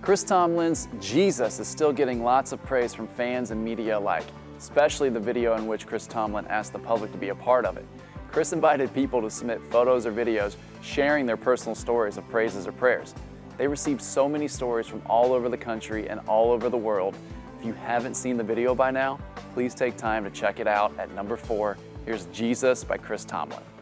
Chris Tomlin's Jesus is still getting lots of praise from fans and media alike, especially the video in which Chris Tomlin asked the public to be a part of it. Chris invited people to submit photos or videos sharing their personal stories of praises or prayers. They received so many stories from all over the country and all over the world. If you haven't seen the video by now, please take time to check it out at number 4. Here's Jesus by Chris Tomlin.